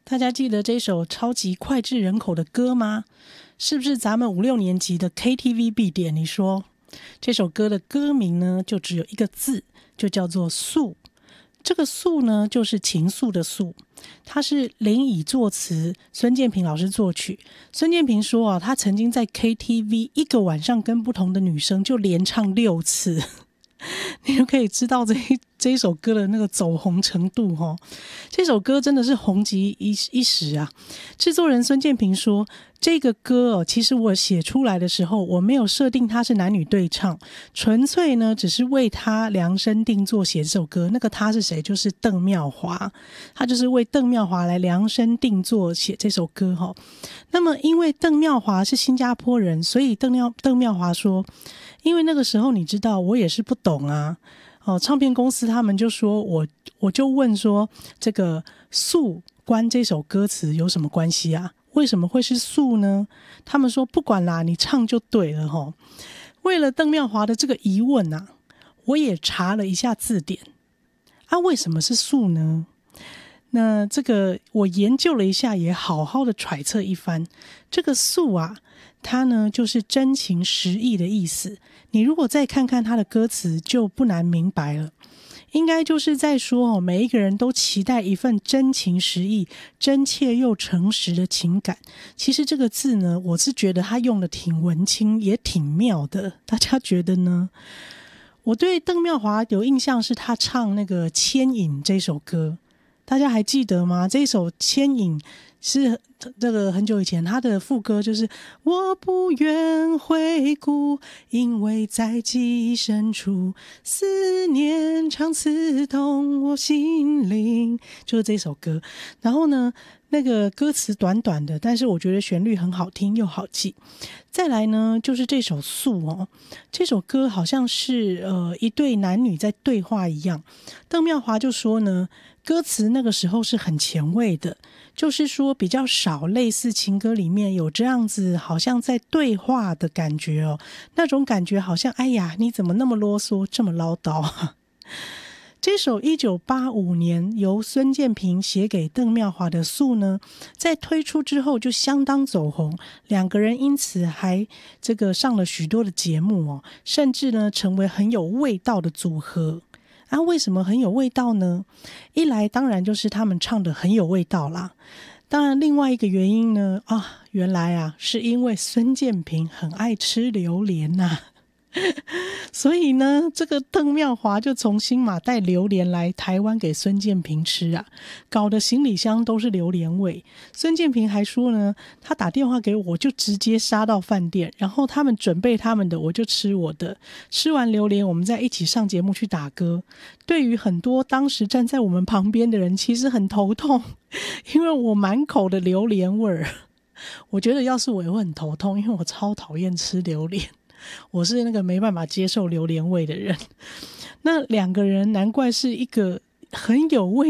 大家记得这首超级脍炙人口的歌吗？是不是咱们5、6年级的 KTV 必点？你说这首歌的歌名呢，就只有一个字，就叫做诉。这个诉呢，就是情愫的诉。它是林以作词，孙建平老师作曲。孙建平说啊，他曾经在 KTV 一个晚上跟不同的女生就连唱6次。你就可以知道这一首歌的那个走红程度哦。这首歌真的是红极一时啊。制作人孙建平说，这个歌其实我写出来的时候，我没有设定它是男女对唱，纯粹呢只是为他量身定做写这首歌。那个他是谁？就是邓妙华，他就是为邓妙华来量身定做写这首歌哦。那么因为邓妙华是新加坡人，所以邓妙华说，因为那个时候你知道我也是不懂啊，唱片公司他们就说我就问说，这个诉关这首歌词有什么关系啊？为什么会是诉呢？他们说不管啦，你唱就对了齁。为了邓妙华的这个疑问啊，我也查了一下字典啊，为什么是诉呢？那这个我研究了一下，也好好的揣测一番。这个诉啊，它呢就是真情实意的意思。你如果再看看它的歌词，就不难明白了。应该就是在说每一个人都期待一份真情实意、真切又诚实的情感。其实这个字呢，我是觉得他用的挺文青，也挺妙的。大家觉得呢？我对邓妙华有印象是他唱那个《牵引》这首歌，大家还记得吗？这首《牵引》是这个很久以前，他的副歌就是我不愿回顾，因为在记忆深处，思念常刺痛我心灵，就是这首歌。然后呢，那个歌词短短的，但是我觉得旋律很好听又好记。再来呢，就是这首诉哦，这首歌好像是一对男女在对话一样。邓妙华就说呢，歌词那个时候是很前卫的，就是说比较少类似情歌里面有这样子好像在对话的感觉哦，那种感觉好像哎呀你怎么那么啰嗦这么唠叨啊。这首1985年由孙建平写给邓妙华的诉呢，在推出之后就相当走红，两个人因此还这个上了许多的节目哦，甚至呢成为很有味道的组合。啊，为什么很有味道呢？一来当然就是他们唱的很有味道啦，当然另外一个原因呢，原来啊是因为孙建平很爱吃榴莲呐。所以呢，这个邓妙华就从新马带榴莲来台湾给孙建平吃啊，搞得行李箱都是榴莲味。孙建平还说呢，他打电话给我就直接杀到饭店，然后他们准备他们的，我就吃我的。吃完榴莲，我们再一起上节目去打歌。对于很多当时站在我们旁边的人，其实很头痛，因为我满口的榴莲味儿。我觉得要是我也会很头痛，因为我超讨厌吃榴莲。我是那个没办法接受榴莲味的人。那两个人难怪是一个很有味